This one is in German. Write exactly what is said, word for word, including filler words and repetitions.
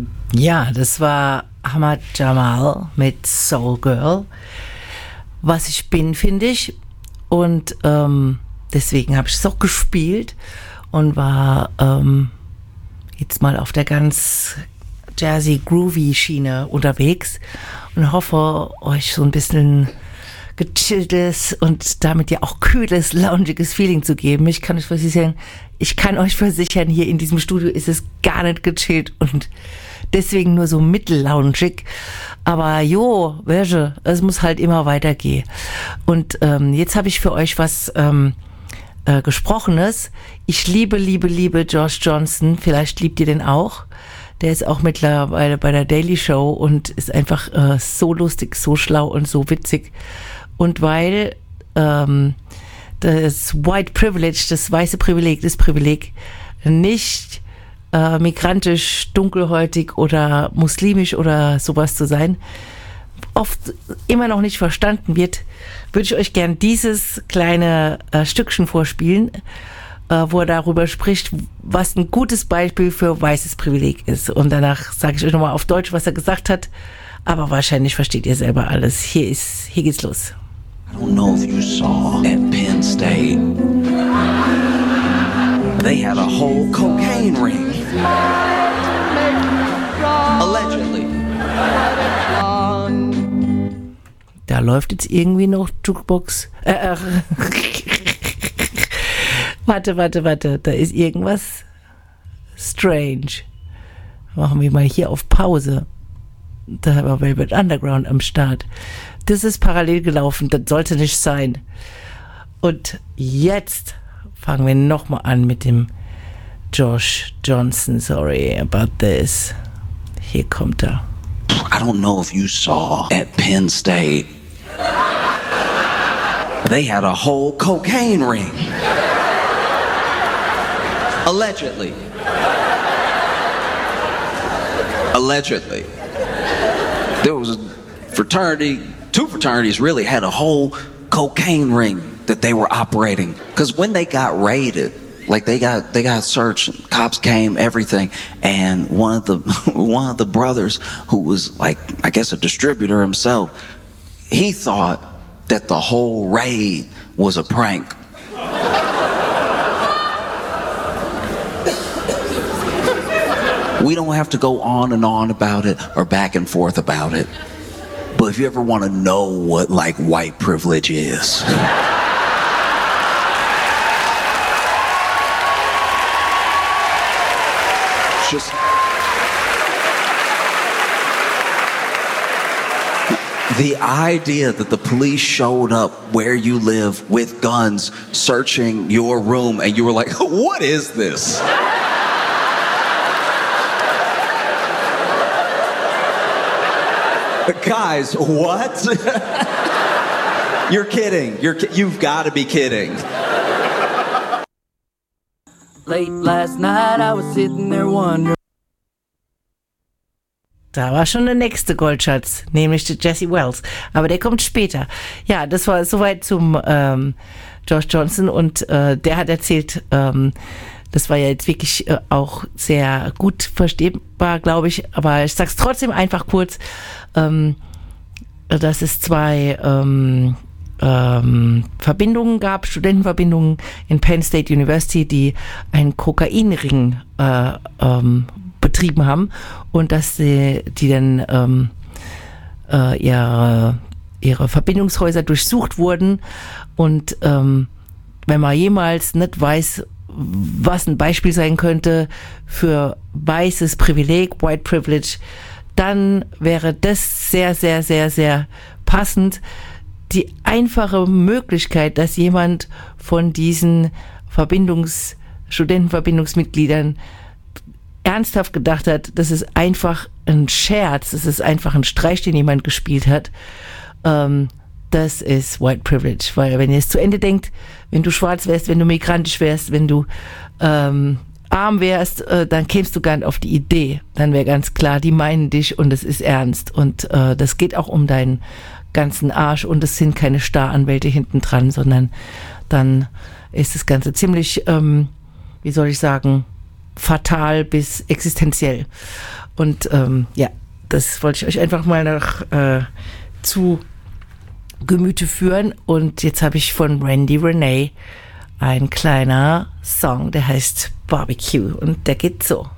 Ja, das war Ahmad Jamal mit Soul Girl. Was ich bin, finde ich. Und ähm, deswegen habe ich es auch gespielt und war ähm, jetzt mal auf der ganz jazzy, groovy Schiene unterwegs und hoffe, euch so ein bisschen gechilltes und damit ja auch kühles, loungiges Feeling zu geben. Ich kann euch versichern, ich kann euch versichern, hier in diesem Studio ist es gar nicht gechillt und deswegen nur so mittelloungig. Aber jo, welche, es muss halt immer weitergehen. Und ähm, jetzt habe ich für euch was ähm, äh, Gesprochenes. Ich liebe, liebe, liebe Josh Johnson. Vielleicht liebt ihr den auch. Der ist auch mittlerweile bei der Daily Show und ist einfach äh, so lustig, so schlau und so witzig. Und weil ähm, das White Privilege, das weiße Privileg, das Privileg nicht äh, migrantisch, dunkelhäutig oder muslimisch oder sowas zu sein, oft immer noch nicht verstanden wird, würde ich euch gern dieses kleine äh, Stückchen vorspielen, äh, wo er darüber spricht, was ein gutes Beispiel für weißes Privileg ist. Und danach sage ich euch nochmal auf Deutsch, was er gesagt hat, aber wahrscheinlich versteht ihr selber alles. Hier ist, hier geht's los. I don't know if you saw at Penn State, they had a whole cocaine ring. Allegedly. Da läuft jetzt irgendwie noch Jukebox. Äh, äh. warte, warte, warte. Da ist irgendwas strange. Machen wir mal hier auf Pause. Da war Velvet Underground am Start. Das ist parallel gelaufen, das sollte nicht sein. Und jetzt fangen wir nochmal an mit dem Josh Johnson. Sorry about this. Hier kommt er. I don't know if you saw at Penn State, they had a whole cocaine ring. Allegedly. Allegedly. There was a fraternity, two fraternities really had a whole cocaine ring that they were operating. Because when they got raided, like they got they got searched, cops came, everything, and one of the one of the brothers who was like, I guess a distributor himself, he thought that the whole raid was a prank. We don't have to go on and on about it or back and forth about it. But if you ever want to know what like white privilege is, just the idea that the police showed up where you live with guns, searching your room, and you were like, what is this? Guys, what? You're kidding. You're ki- you've got to be kidding. Late last night I was sitting there wondering. Da war schon der nächste Goldschatz, nämlich der Jesse Wells. Aber der kommt später. Ja, das war soweit zum ähm, Josh Johnson und äh, der hat erzählt, ähm, das war ja jetzt wirklich äh, auch sehr gut verstehbar, glaube ich. Aber ich sag's trotzdem einfach kurz, ähm, dass es zwei ähm, ähm, Verbindungen gab, Studentenverbindungen in Penn State University, die einen Kokainring äh, ähm, betrieben haben und dass sie, die dann ähm, äh, ihre, ihre Verbindungshäuser durchsucht wurden und ähm, wenn man jemals nicht weiß, was ein Beispiel sein könnte für weißes Privileg, White Privilege, dann wäre das sehr, sehr, sehr, sehr passend. Die einfache Möglichkeit, dass jemand von diesen Verbindungs-, Studentenverbindungsmitgliedern ernsthaft gedacht hat, das ist einfach ein Scherz, das ist einfach ein Streich, den jemand gespielt hat, ähm, das ist White Privilege, weil wenn ihr es zu Ende denkt, wenn du schwarz wärst, wenn du migrantisch wärst, wenn du ähm, arm wärst, äh, dann kämst du gar nicht auf die Idee. Dann wäre ganz klar, die meinen dich und es ist ernst. Und äh, das geht auch um deinen ganzen Arsch und es sind keine Staranwälte hinten dran, sondern dann ist das Ganze ziemlich, ähm, wie soll ich sagen, fatal bis existenziell. Und ähm, ja, das wollte ich euch einfach mal noch äh, zu Gemüte führen. Und jetzt habe ich von Randy Renee ein kleiner Song, der heißt Barbecue und der geht so.